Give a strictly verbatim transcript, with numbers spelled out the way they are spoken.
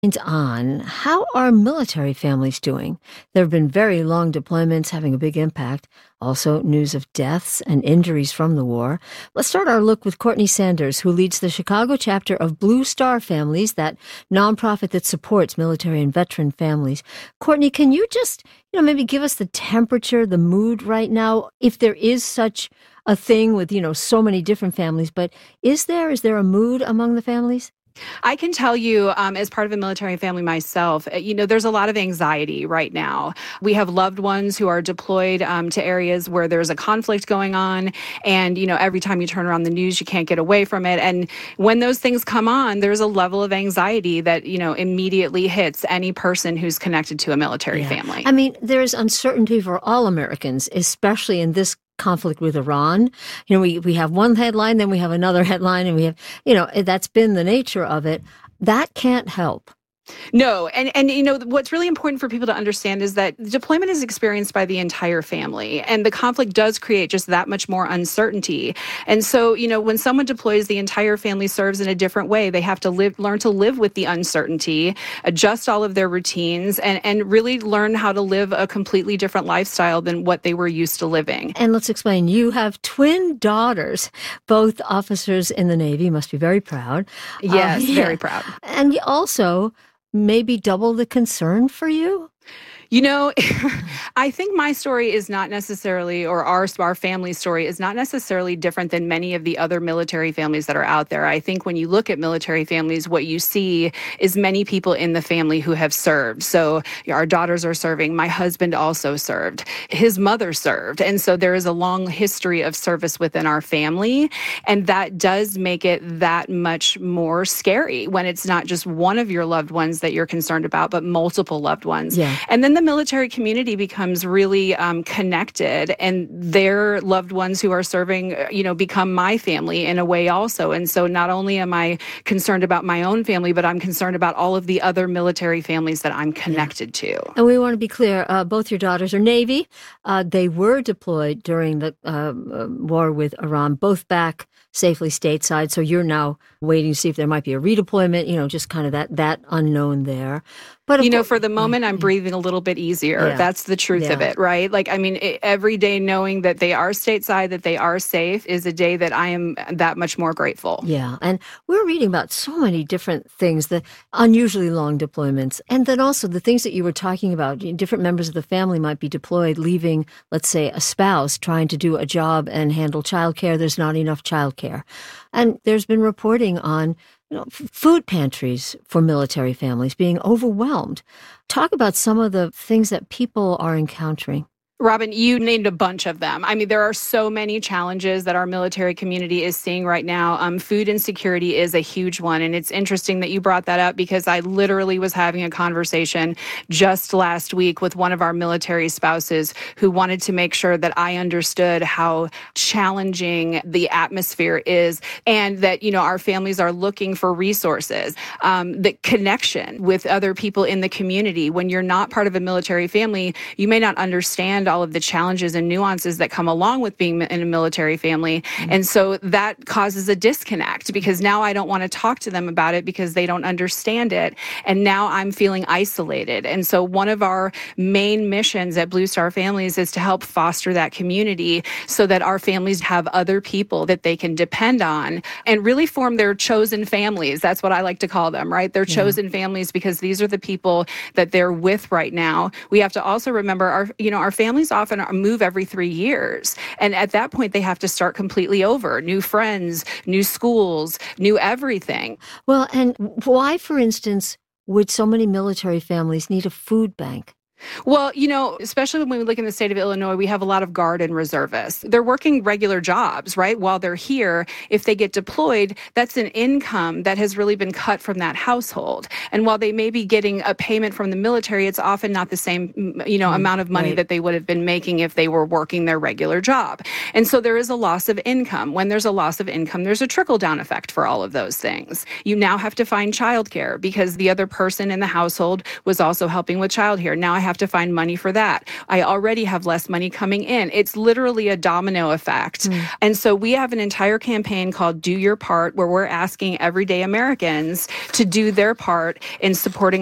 And on how are military families doing? There have been very long deployments having a big impact. Also, news of deaths and injuries from the war. Let's start our look with Courtney Sanders, who leads the Chicago chapter of Blue Star Families, that nonprofit that supports military and veteran families. Courtney, can you just, you know, maybe give us the temperature, the mood right now, if there is such a thing with, you know, so many different families, but is there, is there a mood among the families? I can tell you, um, as part of a military family myself, uh, you know, there's a lot of anxiety right now. We have loved ones who are deployed um, to areas where there's a conflict going on. And, you know, every time you turn around the news, you can't get away from it. And when those things come on, there's a level of anxiety that, you know, immediately hits any person who's connected to a military Yeah. family. I mean, there is uncertainty for all Americans, especially in this conflict with Iran. You know, we, we have one headline, then we have another headline, and we have, you know, that's been the nature of it. That can't help. No, and and you know what's really important for people to understand is that deployment is experienced by the entire family, and the conflict does create just that much more uncertainty. And so, you know, when someone deploys, the entire family serves in a different way. They have to live, learn to live with the uncertainty, adjust all of their routines, and and really learn how to live a completely different lifestyle than what they were used to living. And let's explain. You have twin daughters, both officers in the Navy. You must be very proud. Yes, uh, yeah. very proud. And you also maybe double the concern for you? You know, I think my story is not necessarily, or our, our family story is not necessarily different than many of the other military families that are out there. I think when you look at military families, what you see is many people in the family who have served. So our daughters are serving. My husband also served. His mother served. And so there is a long history of service within our family. And that does make it that much more scary when it's not just one of your loved ones that you're concerned about, but multiple loved ones. Yeah. And then the military community becomes really um, connected, and their loved ones who are serving, you know, become my family in a way also. And so not only am I concerned about my own family, but I'm concerned about all of the other military families that I'm connected to. And we want to be clear, uh, both your daughters are Navy. Uh, they were deployed during the uh, uh, war with Iran, both back safely stateside. So you're now waiting to see if there might be a redeployment, you know, just kind of that that unknown there. But you know, for the moment, I'm breathing a little bit easier. Yeah. That's the truth Yeah. of it, right? Like, I mean, it, every day knowing that they are stateside, that they are safe, is a day that I am that much more grateful. Yeah. And we're reading about so many different things, the unusually long deployments, and then also the things that you were talking about. Different members of the family might be deployed, leaving, let's say, a spouse trying to do a job and handle childcare. There's not enough childcare. And there's been reporting on you know, f- food pantries for military families being overwhelmed. Talk about some of the things that people are encountering. Robin, you named a bunch of them. I mean, there are so many challenges that our military community is seeing right now. Um, food insecurity is a huge one. And it's interesting that you brought that up because I literally was having a conversation just last week with one of our military spouses who wanted to make sure that I understood how challenging the atmosphere is and that, you know, our families are looking for resources, um, the connection with other people in the community. When you're not part of a military family, you may not understand all of the challenges and nuances that come along with being in a military family. Mm-hmm. And so that causes a disconnect because now I don't want to talk to them about it because they don't understand it. And now I'm feeling isolated. And so one of our main missions at Blue Star Families is to help foster that community so that our families have other people that they can depend on and really form their chosen families. That's what I like to call them, right? They're yeah. chosen families because these are the people that they're with right now. We have to also remember our, you know, our families often move every three years. And at that point, they have to start completely over. New friends, new schools, new everything. Well, and why, for instance, would so many military families need a food bank? Well, you know, especially when we look in the state of Illinois, we have a lot of Guard and reservists. They're working regular jobs, right? While they're here, if they get deployed, that's an income that has really been cut from that household. And while they may be getting a payment from the military, it's often not the same, you know, mm, amount of money right. that they would have been making if they were working their regular job. And so there is a loss of income. When there's a loss of income, there's a trickle-down effect for all of those things. You now have to find childcare because the other person in the household was also helping with childcare. Now I have have to find money for that. I already have less money coming in. It's literally a domino effect. Mm. And so we have an entire campaign called Do Your Part, where we're asking everyday Americans to do their part in supporting